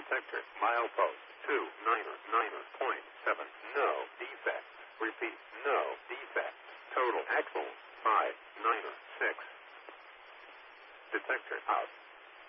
Detector, milepost, 299.7. No defects. Repeat, no defects. Total axle, 596. Detector out.